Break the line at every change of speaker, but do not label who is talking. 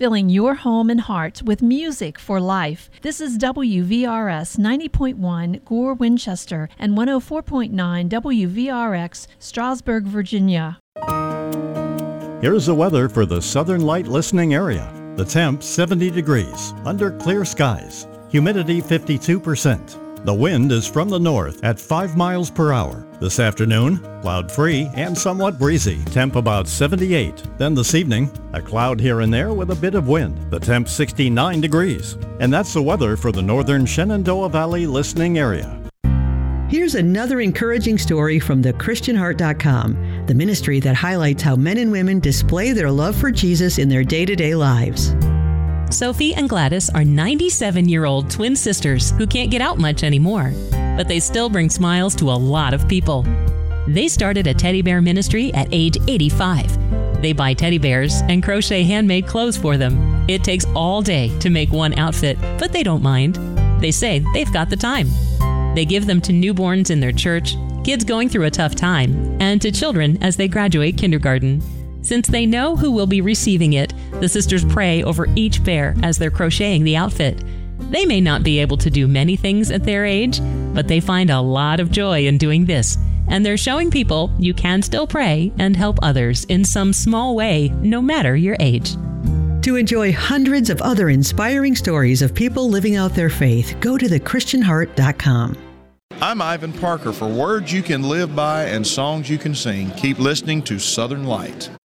filling your home and heart with music for life. This is WVRS 90.1 Gore, Winchester, and 104.9 WVRX, Strasburg, Virginia.
Here's the weather for the Southern Light listening area. The temp 70 degrees, under clear skies. Humidity 52%. The wind is from the north at 5 miles per hour. This afternoon, cloud-free and somewhat breezy. Temp about 78. Then this evening, a cloud here and there with a bit of wind. The temp 69 degrees. And that's the weather for the northern Shenandoah Valley listening area.
Here's another encouraging story from thechristianheart.com, the ministry that highlights how men and women display their love for Jesus in their day-to-day lives.
Sophie and Gladys are 97-year-old twin sisters who can't get out much anymore, but they still bring smiles to a lot of people. They started a teddy bear ministry at age 85. They buy teddy bears and crochet handmade clothes for them. It takes all day to make one outfit, but they don't mind. They say they've got the time. They give them to newborns in their church, kids going through a tough time, and to children as they graduate kindergarten. Since they know who will be receiving it, the sisters pray over each bear as they're crocheting the outfit. They may not be able to do many things at their age, but they find a lot of joy in doing this. And they're showing people you can still pray and help others in some small way, no matter your age.
To enjoy hundreds of other inspiring stories of people living out their faith, go to thechristianheart.com.
I'm Ivan Parker. For words you can live by and songs you can sing, keep listening to Southern Light.